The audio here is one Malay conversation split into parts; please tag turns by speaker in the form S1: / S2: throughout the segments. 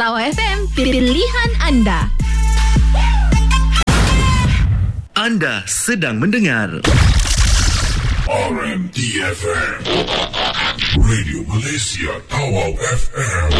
S1: Awal FM, pilihan anda.
S2: Anda sedang mendengar
S3: RMDFM, Radio Malaysia Tawau FM.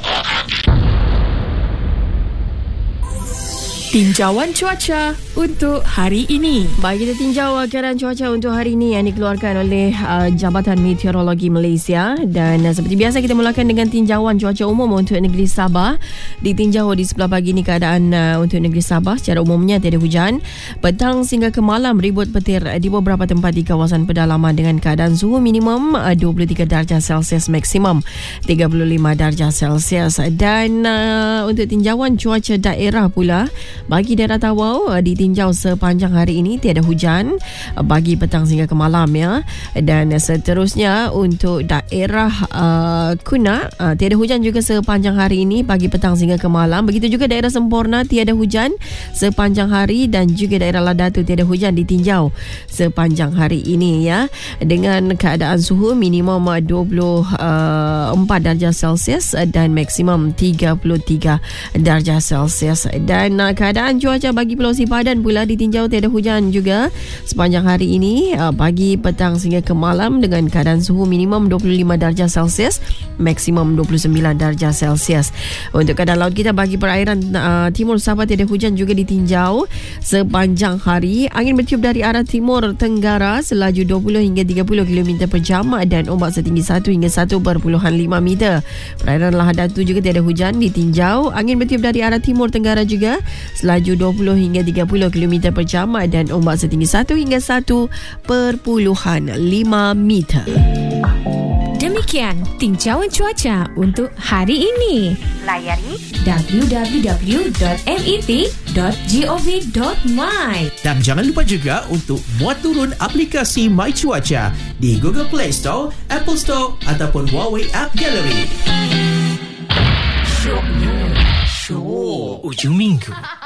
S4: Tinjauan cuaca untuk hari ini. Baik, kita tinjau keadaan cuaca untuk hari ini yang dikeluarkan oleh Jabatan Meteorologi Malaysia. Dan seperti biasa kita mulakan dengan tinjauan cuaca umum untuk negeri Sabah. Ditinjau di sebelah pagi ini keadaan untuk negeri Sabah secara umumnya tiada hujan. Petang sehingga ke malam ribut petir di beberapa tempat di kawasan pedalaman dengan keadaan suhu minimum 23 darjah Celsius, maksimum 35 darjah Celsius. Dan untuk tinjauan cuaca daerah pula, bagi daerah Tawau ditinjau sepanjang hari ini tiada hujan bagi petang sehingga ke malam ya. Dan seterusnya untuk daerah Kuna tiada hujan juga sepanjang hari ini bagi petang sehingga ke malam. Begitu juga daerah Semporna tiada hujan sepanjang hari dan juga daerah Ladatu tiada hujan ditinjau sepanjang hari ini ya. Dengan keadaan suhu minimum 24 darjah Celsius dan maksimum 33 darjah Celsius. Dan keadaan cuaca bagi Pulau Sipadan pula ditinjau tiada hujan juga sepanjang hari ini bagi petang sehingga ke malam dengan keadaan suhu minimum 25 darjah Celsius, maksimum 29 darjah Celsius. Untuk keadaan laut kita bagi perairan timur Sabah tiada hujan juga ditinjau sepanjang hari. Angin bertiup dari arah timur tenggara selaju 20 hingga 30 km per jam dan ombak setinggi 1 hingga 1.5 meter. Perairan Lahadatu juga tiada hujan ditinjau. Angin bertiup dari arah timur tenggara juga selaju 20 hingga 30 km per jam dan ombak setinggi 1 hingga 1.5 meter.
S1: Demikian tinjauan cuaca untuk hari ini. Layari www.met.gov.my.
S5: Dan jangan lupa juga untuk muat turun aplikasi My Cuaca di Google Play Store, Apple Store ataupun Huawei App Gallery.
S3: Show.
S5: Ujung minggu